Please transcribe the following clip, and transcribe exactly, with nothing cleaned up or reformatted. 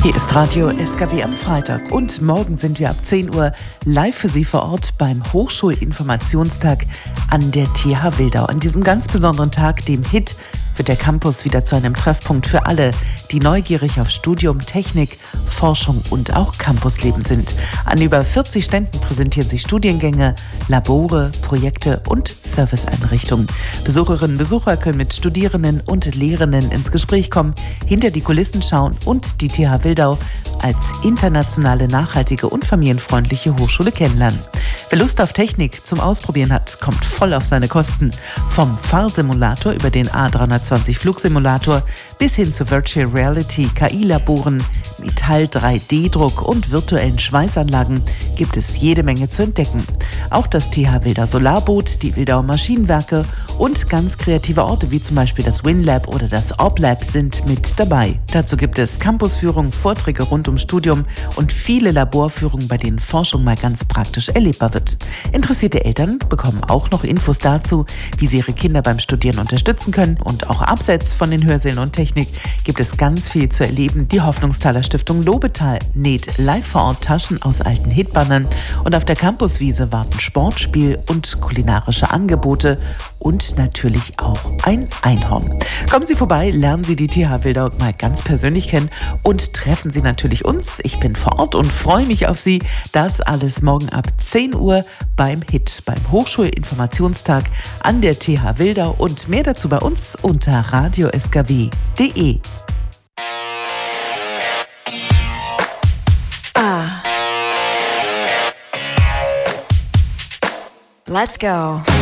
Hier ist Radio S K W am Freitag und morgen sind wir ab zehn Uhr live für Sie vor Ort beim Hochschulinformationstag an der T H Wildau. An diesem ganz besonderen Tag, dem H I T, wird der Campus wieder zu einem Treffpunkt für alle, die neugierig auf Studium, Technik, Forschung und auch Campusleben sind. An über vierzig Ständen präsentieren sich Studiengänge, Labore, Projekte und Serviceeinrichtungen. Besucherinnen und Besucher können mit Studierenden und Lehrenden ins Gespräch kommen, hinter die Kulissen schauen und die T H Wildau als internationale, nachhaltige und familienfreundliche Hochschule kennenlernen. Wer Lust auf Technik zum Ausprobieren hat, kommt voll auf seine Kosten. Vom Fahrsimulator über den A dreihundertzwanzig Flugsimulator bis hin zu Virtual Reality, K I-Laboren, Metall drei D Druck und virtuellen Schweißanlagen gibt es jede Menge zu entdecken. Auch das T H Wildau Solarboot, die Wildau Maschinenwerke und ganz kreative Orte wie zum Beispiel das WinLab oder das OrbLab sind mit dabei. Dazu gibt es Campusführungen, Vorträge rund ums Studium und viele Laborführungen, bei denen Forschung mal ganz praktisch erlebbar wird. Interessierte Eltern bekommen auch noch Infos dazu, wie sie ihre Kinder beim Studieren unterstützen können. Und auch abseits von den Hörsälen und Technik gibt es ganz viel zu erleben. Die Hoffnungsthaler Stiftung Lobetal näht live vor Ort Taschen aus alten Hitbannern und auf der Campuswiese warten Sportspiel und kulinarische Angebote und natürlich auch ein Einhorn. Kommen Sie vorbei, lernen Sie die T H Wildau mal ganz persönlich kennen und treffen Sie natürlich uns. Ich bin vor Ort und freue mich auf Sie. Das alles morgen ab zehn Uhr beim H I T, beim Hochschulinformationstag an der T H Wildau und mehr dazu bei uns unter radio s k w punkt d e. Ah. Let's go.